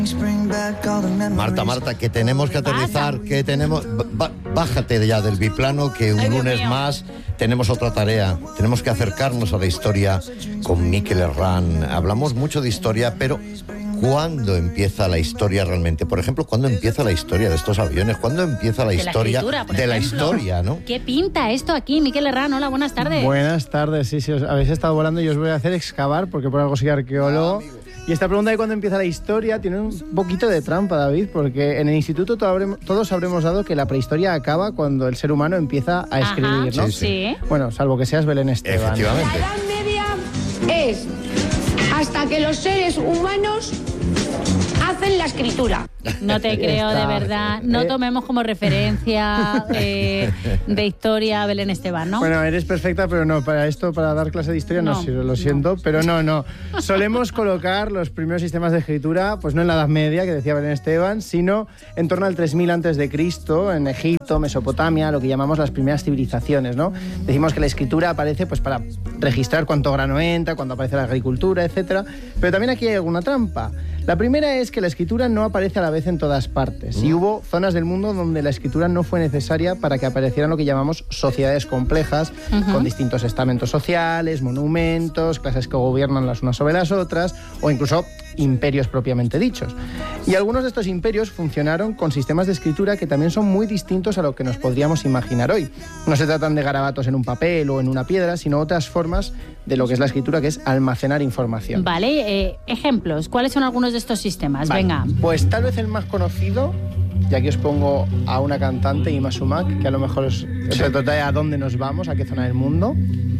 Marta, que tenemos que aterrizar, que tenemos... Bájate ya del biplano, que un lunes más tenemos otra tarea. Tenemos que acercarnos a la historia con Mikel Herrán. Hablamos mucho de historia, pero ¿cuándo empieza la historia realmente? Por ejemplo, ¿cuándo empieza la historia de estos aviones? ¿Cuándo empieza la historia de la historia, no? ¿Qué pinta esto aquí? Mikel Herrán, hola, buenas tardes. Buenas tardes, sí, os habéis estado volando y os voy a hacer excavar, porque por algo soy arqueólogo. Y esta pregunta de cuándo empieza la historia tiene un poquito de trampa, David, porque en el instituto todos habremos dado que la prehistoria acaba cuando el ser humano empieza a escribir, ¿no? Sí. Bueno, salvo que seas Belén Esteban. Efectivamente. La Edad Media es hasta que los seres humanos hacen la escritura. No te creo, de verdad. No tomemos como referencia de historia a Belén Esteban, ¿no? Bueno, eres perfecta, pero no, para dar clase de historia no sirve, lo siento, pero no. Solemos colocar los primeros sistemas de escritura, pues no en la Edad Media, que decía Belén Esteban, sino en torno al 3000 a.C., en Egipto, Mesopotamia, lo que llamamos las primeras civilizaciones, ¿no? Decimos que la escritura aparece pues para registrar cuánto grano entra, cuando aparece la agricultura, etcétera. Pero también aquí hay alguna trampa. La primera es que la escritura no aparece a la vez en todas partes. Y hubo zonas del mundo donde la escritura no fue necesaria para que aparecieran lo que llamamos sociedades complejas, con distintos estamentos sociales, monumentos, clases que gobiernan las unas sobre las otras, o incluso imperios propiamente dichos. Y algunos de estos imperios funcionaron con sistemas de escritura que también son muy distintos a lo que nos podríamos imaginar hoy. No se tratan de garabatos en un papel o en una piedra, sino otras formas de lo que es la escritura, que es almacenar información. Vale, ejemplos. ¿Cuáles son algunos de estos sistemas? Vale. Venga. Pues tal vez el más conocido, y aquí os pongo a una cantante, Ima Sumac, que a lo mejor os retrata a dónde nos vamos, a qué zona del mundo.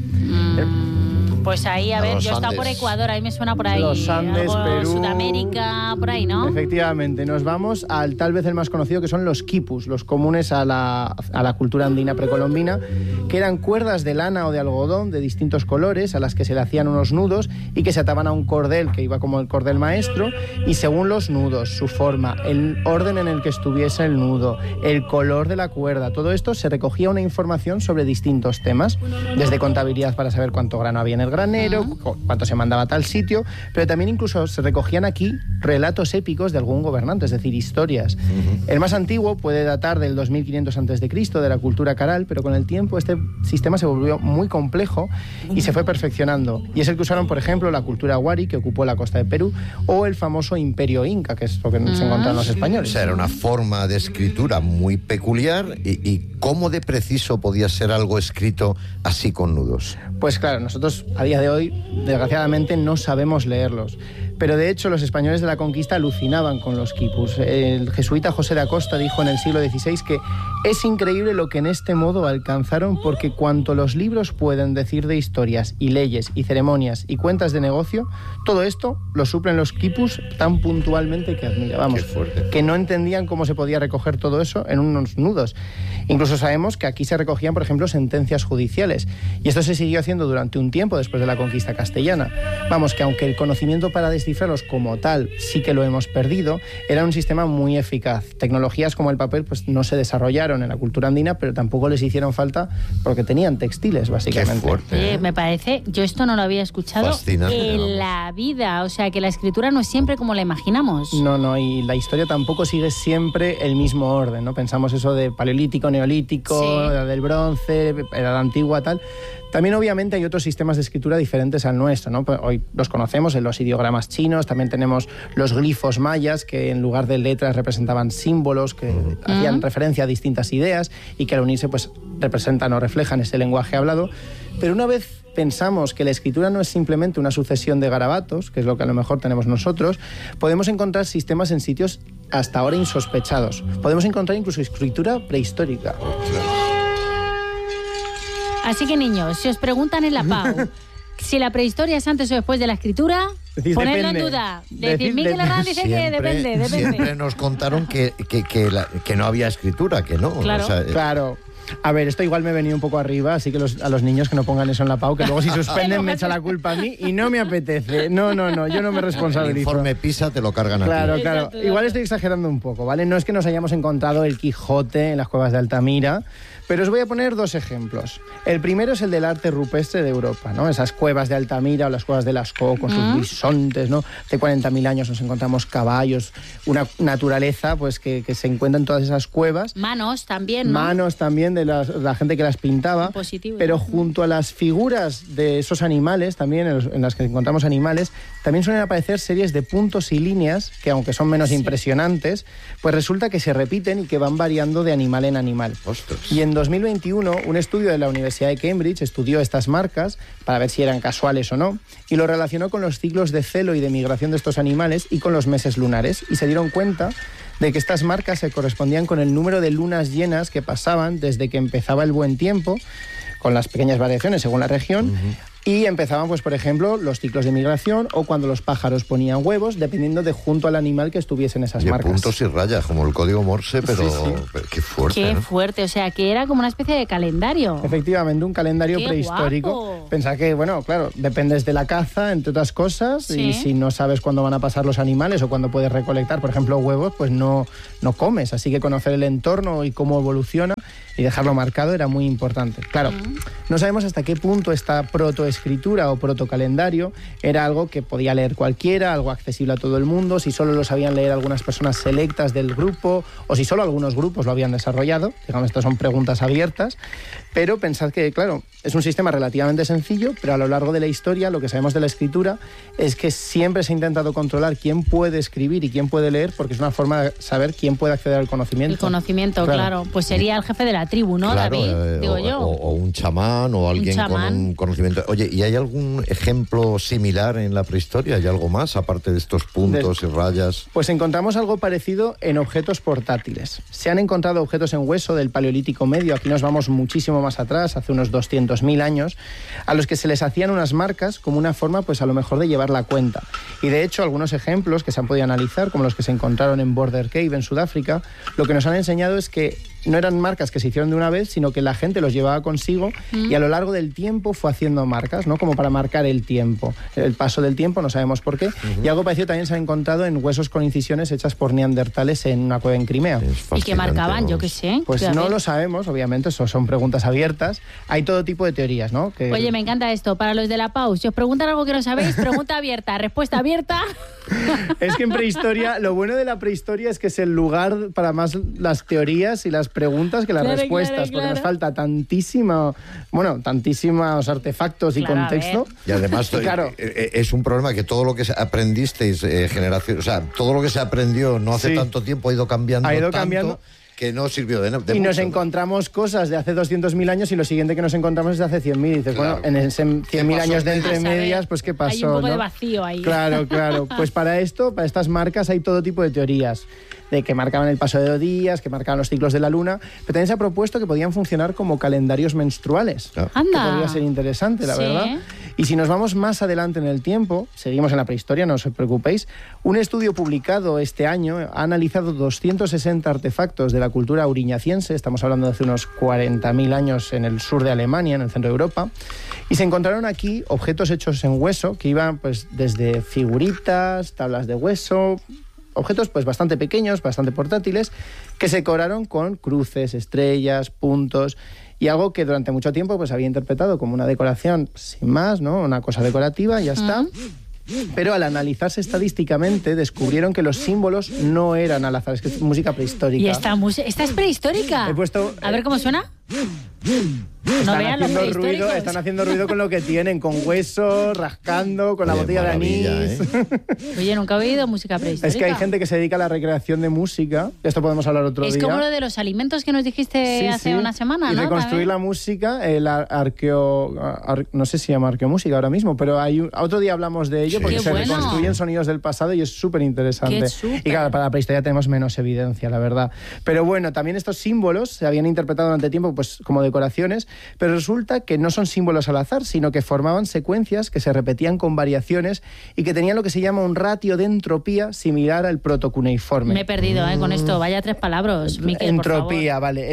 Pues ahí, a ver, yo he estado Andes. por Ecuador, ahí me suena por ahí. Los Andes, algo Perú. Sudamérica, por ahí, ¿no? Efectivamente, nos vamos al tal vez el más conocido, que son los quipus, los comunes a la cultura andina precolombina, que eran cuerdas de lana o de algodón de distintos colores a las que se le hacían unos nudos y que se ataban a un cordel que iba como el cordel maestro, y según los nudos, su forma, el orden en el que estuviese el nudo, el color de la cuerda, todo esto se recogía una información sobre distintos temas, desde contabilidad para saber cuánto grano había en el granero, cuánto se mandaba a tal sitio, pero también incluso se recogían aquí relatos épicos de algún gobernante, es decir, historias. El más antiguo puede datar del 2500 a.C., de la cultura caral, pero con el tiempo este sistema se volvió muy complejo y se fue perfeccionando. Y es el que usaron, por ejemplo, la cultura wari, que ocupó la costa de Perú, o el famoso imperio inca, que es lo que se encuentran los españoles. O sea, era una forma de escritura muy peculiar. ¿Y cómo de preciso podía ser algo escrito así con nudos? Pues claro, nosotros a día de hoy, desgraciadamente, no sabemos leerlos. Pero de hecho los españoles de la conquista alucinaban con los quipus. El jesuita José de Acosta dijo en el siglo XVI que es increíble lo que en este modo alcanzaron, porque cuanto los libros pueden decir de historias y leyes y ceremonias y cuentas de negocio, todo esto lo suplen los quipus tan puntualmente que admirábamos. Qué fuerte. Que no entendían cómo se podía recoger todo eso en unos nudos. Incluso sabemos que aquí se recogían, por ejemplo, sentencias judiciales. Y esto se siguió haciendo durante un tiempo después de la conquista castellana. Vamos, que aunque el conocimiento para descifrarlos como tal sí que lo hemos perdido, era un sistema muy eficaz. Tecnologías como el papel pues no se desarrollaron en la cultura andina, pero tampoco les hicieron falta porque tenían textiles, básicamente. Qué fuerte. Me parece, yo esto no lo había escuchado Fascinante, en ¿no? la vida. O sea, que la escritura no es siempre como la imaginamos. No, y la historia tampoco sigue siempre el mismo orden, ¿no? Pensamos eso de paleolítico, neolítico, Sí. edad del bronce, edad antigua, tal. También, obviamente, hay otros sistemas de escritura diferentes al nuestro, ¿no? Pues hoy los conocemos en los ideogramas chinos, también tenemos los glifos mayas, que en lugar de letras representaban símbolos que hacían referencia a distintas ideas y que al unirse pues representan o reflejan ese lenguaje hablado. Pero una vez pensamos que la escritura no es simplemente una sucesión de garabatos, que es lo que a lo mejor tenemos nosotros, podemos encontrar sistemas en sitios hasta ahora insospechados. Podemos encontrar incluso escritura prehistórica. Así que, niños, si os preguntan en la PAU si la prehistoria es antes o después de la escritura, Decís, ponedlo depende. en duda. Decid, Decid, Mikel Herrán dice que Siempre depende. nos contaron que no había escritura, que no. Claro. Claro. A ver, esto igual me he venido un poco arriba, así que a los niños que no pongan eso en la PAU, que luego si suspenden me echa la culpa a mí y no me apetece. No, yo no me responsabilizo. El informe PISA te lo cargan a ti. Claro. Exacto. Igual estoy exagerando un poco, ¿vale? No es que nos hayamos encontrado el Quijote en las cuevas de Altamira, pero os voy a poner 2 ejemplos. El primero es el del arte rupestre de Europa, ¿no? Esas cuevas de Altamira o las cuevas de Lascaux con sus bisontes, ¿no? De 40.000 años nos encontramos caballos, una naturaleza pues que se encuentra en todas esas cuevas. Manos también, ¿no? Manos también de la gente que las pintaba. Positivo, pero ¿no? junto a las figuras de esos animales, también en las que encontramos animales, también suelen aparecer series de puntos y líneas que, aunque son menos impresionantes, pues resulta que se repiten y que van variando de animal en animal. Ostras. Y en 2021, un estudio de la Universidad de Cambridge estudió estas marcas para ver si eran casuales o no, y lo relacionó con los ciclos de celo y de migración de estos animales y con los meses lunares, y se dieron cuenta de que estas marcas se correspondían con el número de lunas llenas que pasaban desde que empezaba el buen tiempo, con las pequeñas variaciones según la región, y empezaban, pues por ejemplo, los ciclos de migración o cuando los pájaros ponían huevos, dependiendo de junto al animal que estuviesen esas marcas. Puntos y rayas, como el código Morse, pero, Sí. pero qué fuerte. Qué ¿no? fuerte, o sea, que era como una especie de calendario. Efectivamente, un calendario ¡Qué prehistórico. guapo! Pensad que, bueno, claro, dependes de la caza, entre otras cosas, Sí. y si no sabes cuándo van a pasar los animales o cuándo puedes recolectar, por ejemplo, huevos, pues no comes. Así que conocer el entorno y cómo evoluciona y dejarlo marcado era muy importante. Claro, no sabemos hasta qué punto esta protoescritura o protocalendario era algo que podía leer cualquiera, algo accesible a todo el mundo, si solo lo sabían leer algunas personas selectas del grupo o si solo algunos grupos lo habían desarrollado. Digamos, estas son preguntas abiertas, pero pensad que, claro, es un sistema relativamente sencillo, pero a lo largo de la historia lo que sabemos de la escritura es que siempre se ha intentado controlar quién puede escribir y quién puede leer, porque es una forma de saber quién puede acceder al conocimiento. El conocimiento, claro. Pues sería el jefe de la tribu, ¿no, Claro, David? Digo yo. O un chamán o alguien con un conocimiento. Oye, ¿y hay algún ejemplo similar en la prehistoria? ¿Hay algo más, aparte de estos puntos y rayas? Pues encontramos algo parecido en objetos portátiles. Se han encontrado objetos en hueso del Paleolítico Medio, aquí nos vamos muchísimo más atrás, hace unos 200.000 años, a los que se les hacían unas marcas como una forma, pues a lo mejor de llevar la cuenta. Y de hecho, algunos ejemplos que se han podido analizar, como los que se encontraron en Border Cave, en Sudáfrica, lo que nos han enseñado es que no eran marcas que se hicieron de una vez, sino que la gente los llevaba consigo y a lo largo del tiempo fue haciendo marcas, ¿no? Como para marcar el tiempo. El paso del tiempo, no sabemos por qué. Y algo parecido también se ha encontrado en huesos con incisiones hechas por neandertales en una cueva en Crimea. ¿Y qué marcaban? Yo qué sé. Pues no lo sabemos, obviamente, eso son preguntas abiertas. Hay todo tipo de teorías, ¿no? Que... Oye, me encanta esto. Para los de la PAU, si os preguntan algo que no sabéis, pregunta abierta, respuesta abierta. Es que en preprehistoria, lo bueno de la prehistoria es que es el lugar para más las teorías y las preguntas que las respuestas, porque nos falta tantísimos artefactos y contexto. Y además es un problema que todo lo que aprendisteis generación, o sea, todo lo que se aprendió no hace tanto tiempo ha ido cambiando tanto que no sirvió de mucho. Y nos encontramos cosas de hace 200.000 años y lo siguiente que nos encontramos es de hace 100.000. Y dices, bueno, en ese 100.000 años de entre medias, pues ¿qué pasó? Hay un poco de vacío ahí. Claro. Pues para estas marcas hay todo tipo de teorías. De que marcaban el paso de 2 días, que marcaban los ciclos de la luna, pero también se ha propuesto que podían funcionar como calendarios menstruales. Anda. Que podría ser interesante, la verdad. Y si nos vamos más adelante en el tiempo, seguimos en la prehistoria, no os preocupéis, un estudio publicado este año ha analizado 260 artefactos de la cultura auriñaciense, estamos hablando de hace unos 40.000 años en el sur de Alemania, en el centro de Europa, y se encontraron aquí objetos hechos en hueso, que iban pues desde figuritas, tablas de hueso, objetos pues bastante pequeños, bastante portátiles, que se decoraron con cruces, estrellas, puntos, y algo que durante mucho tiempo pues había interpretado como una decoración sin más, ¿no? Una cosa decorativa y ya está. Pero al analizarse estadísticamente descubrieron que los símbolos no eran al azar, es que es música prehistórica. ¿Y esta es prehistórica? He puesto, a ver cómo suena. Están haciendo ruido con lo que tienen, con hueso, rascando, con la botella de anís. Oye, nunca he oído música prehistórica. Es que hay gente que se dedica a la recreación de música. Esto podemos hablar otro día. Es como lo de los alimentos que nos dijiste hace una semana, y ¿no? reconstruir la música, no sé si se llama arqueomúsica ahora mismo, pero otro día hablamos de ello porque se reconstruyen sonidos del pasado y es súper interesante. Y claro, para la prehistoria tenemos menos evidencia, la verdad. Pero bueno, también estos símbolos se habían interpretado durante tiempo pues como decoraciones pero resulta que no son símbolos al azar, sino que formaban secuencias que se repetían con variaciones y que tenían lo que se llama un ratio de entropía similar al protocuneiforme. Me he perdido con esto. Vaya 3 palabras, Miquel, entropía, por favor. vale.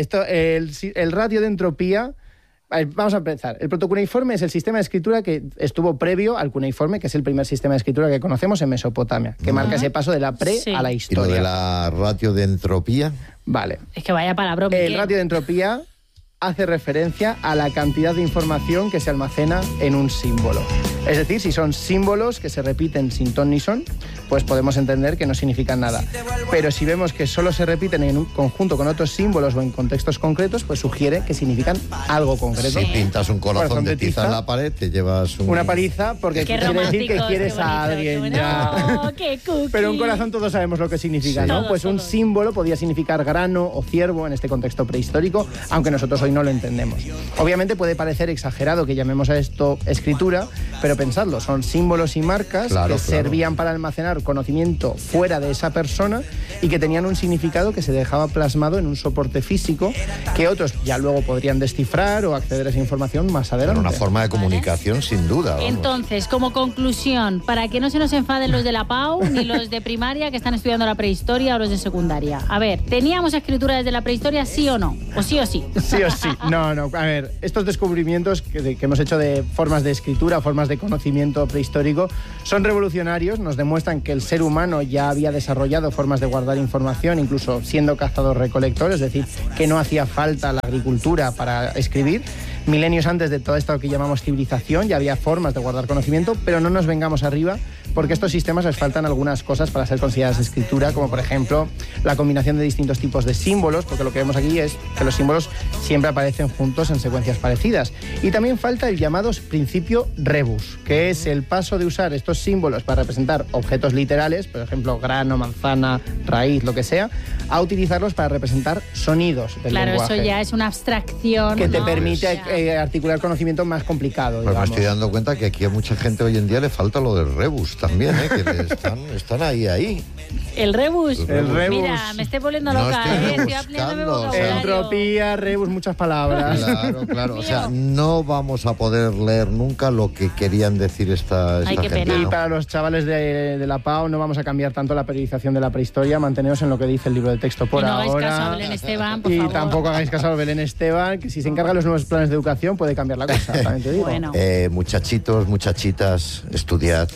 El ratio de entropía... Vamos a empezar. El protocuneiforme es el sistema de escritura que estuvo previo al cuneiforme, que es el primer sistema de escritura que conocemos en Mesopotamia, que marca ese paso de la a la historia. ¿Y lo de la ratio de entropía? Vale. Es que vaya palabra, Miquel. El ratio de entropía hace referencia a la cantidad de información que se almacena en un símbolo. Es decir, si son símbolos que se repiten sin ton ni son, pues podemos entender que no significan nada. Pero si vemos que solo se repiten en un conjunto con otros símbolos o en contextos concretos, pues sugiere que significan algo concreto. Si pintas un corazón de tiza en la pared, te llevas una paliza porque quiere decir que quieres a alguien. Ya. Qué cookie. Pero un corazón todos sabemos lo que significa, ¿no? Pues un símbolo podía significar grano o ciervo en este contexto prehistórico, aunque nosotros hoy no lo entendemos. Obviamente puede parecer exagerado que llamemos a esto escritura, pero pensadlo, son símbolos y marcas que servían para almacenar conocimiento fuera de esa persona y que tenían un significado que se dejaba plasmado en un soporte físico que otros ya luego podrían descifrar o acceder a esa información más adelante. Una forma de comunicación, sin duda. Vamos. Entonces, como conclusión, para que no se nos enfaden los de la PAU ni los de primaria que están estudiando la prehistoria o los de secundaria. A ver, ¿teníamos escritura desde la prehistoria, sí o no? ¿O sí o sí? Sí o sí. No. A ver, estos descubrimientos que hemos hecho de formas de escritura, formas de conocimiento prehistórico, son revolucionarios, nos demuestran que el ser humano ya había desarrollado formas de guardar información, incluso siendo cazador-recolector, es decir, que no hacía falta la agricultura para escribir. Milenios antes de todo esto que llamamos civilización ya había formas de guardar conocimiento, pero no nos vengamos arriba porque a estos sistemas les faltan algunas cosas para ser consideradas escritura, como por ejemplo la combinación de distintos tipos de símbolos, porque lo que vemos aquí es que los símbolos siempre aparecen juntos en secuencias parecidas. Y también falta el llamado principio rebus, que es el paso de usar estos símbolos para representar objetos literales, por ejemplo grano, manzana, raíz, lo que sea, a utilizarlos para representar sonidos del lenguaje. Claro, eso ya es una abstracción. Que te permite articular conocimiento más complicado. Pues me estoy dando cuenta que aquí a mucha gente hoy en día le falta lo del rebus también, que están ahí. ¿El rebus? El rebus. Mira, me estoy volviendo loca, estoy ampliando mi vocabulario. Entropía, rebus, muchas palabras. Claro. O sea, no vamos a poder leer nunca lo que querían decir esta qué gente. pena. Y para los chavales de la PAO no vamos a cambiar tanto la periodización de la prehistoria, manteneos en lo que dice el libro de texto por ahora. Y no hagáis caso a Belén Esteban, por favor. Y tampoco hagáis caso a Belén Esteban, que si se encarga de los nuevos planes de educación puede cambiar la cosa, también te digo. Bueno. Muchachitos, muchachitas, estudiad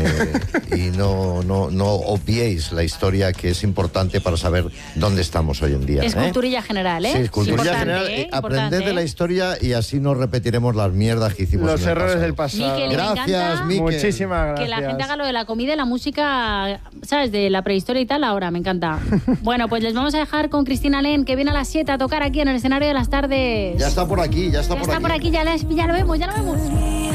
y no obviéis la historia, que es importante para saber dónde estamos hoy en día. Es culturilla general, ¿eh? Sí, es culturilla importante, general. Importante, Aprended de la historia y así no repetiremos las mierdas que hicimos Los en el errores pasado. del pasado. Miquel, Gracias, Miquel. Muchísimas gracias. Que la gente haga lo de la comida y la música, ¿sabes? De la prehistoria y tal, ahora, me encanta. Bueno, pues les vamos a dejar con Cristina Len, que viene a las 7 a tocar aquí en el escenario de las tardes. Ya está por aquí, Ya está por aquí, ya lo vemos.